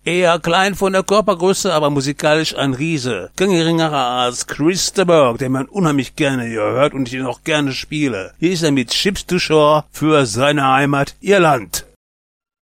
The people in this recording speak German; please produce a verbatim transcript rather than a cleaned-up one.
Eher klein von der Körpergröße, aber musikalisch ein Riese. Kein geringerer als Chris de Burgh, den man unheimlich gerne hier hört und ich ihn auch gerne spiele. Hier ist er mit Ships to Shore für seine Heimat Irland.